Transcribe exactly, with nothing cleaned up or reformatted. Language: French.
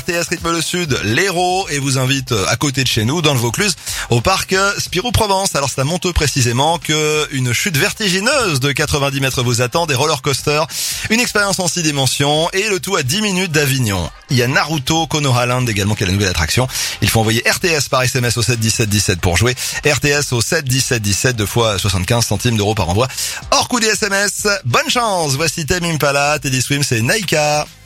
R T S rythme le sud, l'Hérault, et vous invite à côté de chez nous, dans le Vaucluse, au parc Spirou-Provence. Alors c'est à Monteux précisément que une chute vertigineuse de quatre-vingt-dix mètres vous attend, des roller coasters, une expérience en six dimensions et le tout à dix minutes d'Avignon. Il y a Naruto Konoha Land également qui est la nouvelle attraction. Il faut envoyer R T S par S M S au sept dix-sept dix-sept pour jouer. R T S au sept dix-sept dix-sept, deux fois soixante-quinze centimes d'euros par envoi. Hors coût des S M S. Bonne chance. Voici Tame Impala, Teddy Swims et Naika.